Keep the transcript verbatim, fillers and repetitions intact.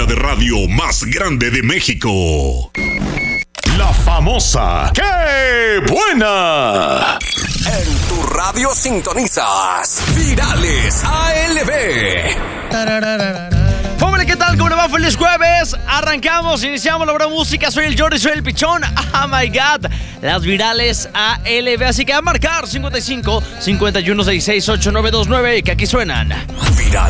de radio más grande de México. La famosa ¡Qué buena! En tu radio sintonizas Virales A L B. Hombre, ¿qué tal? ¿Cómo le va? Feliz jueves. Arrancamos, iniciamos la buena música. Soy el Jordi, soy el Pichón. Oh my God. Las Virales A L B. Así que a marcar cincuenta y cinco, cincuenta y uno, sesenta y seis, ochenta y nueve veintinueve, que aquí suenan. Viral.